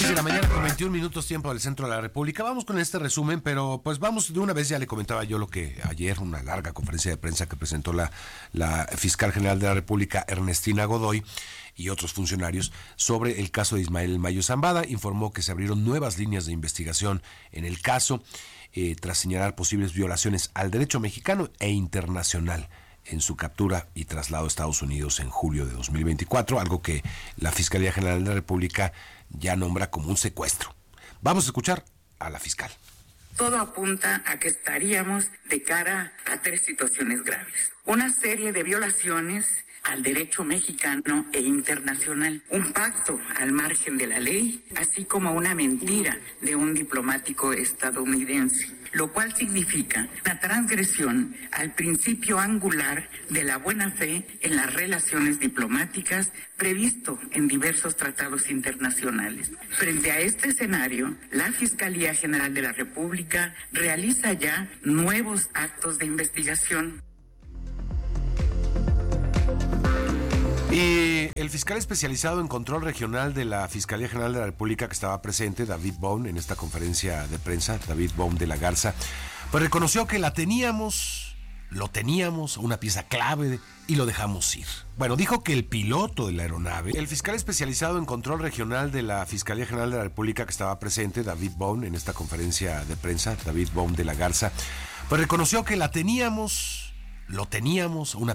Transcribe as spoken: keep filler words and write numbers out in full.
de la mañana con veintiún minutos tiempo del centro de la República. Vamos con este resumen, pero pues vamos de una vez. Ya le comentaba yo lo que ayer, una larga conferencia de prensa que presentó la, la fiscal general de la República, Ernestina Godoy, y otros funcionarios sobre el caso de Ismael Mayo Zambada. Informó que se abrieron nuevas líneas de investigación en el caso, eh, tras señalar posibles violaciones al derecho mexicano e internacional en su captura y traslado a Estados Unidos en julio de dos mil veinticuatro, algo que la Fiscalía General de la República ya nombra como un secuestro. Vamos a escuchar a la fiscal. Todo apunta a que estaríamos de cara a tres situaciones graves. Una serie de violaciones al derecho mexicano e internacional, un pacto al margen de la ley, así como una mentira de un diplomático estadounidense, lo cual significa una transgresión al principio angular de la buena fe en las relaciones diplomáticas previsto en diversos tratados internacionales. Frente a este escenario, la Fiscalía General de la República realiza ya nuevos actos de investigación. Y el fiscal especializado en control regional de la Fiscalía General de la República, que estaba presente, David Bohm, en esta conferencia de prensa, David Bohm de la Garza, pues reconoció que la teníamos, lo teníamos, una pieza clave, y lo dejamos ir. Bueno, dijo que el piloto de la aeronave, el fiscal especializado en control regional de la Fiscalía General de la República, que estaba presente, David Bohm, en esta conferencia de prensa, David Bohm de la Garza, pues reconoció que la teníamos, lo teníamos, una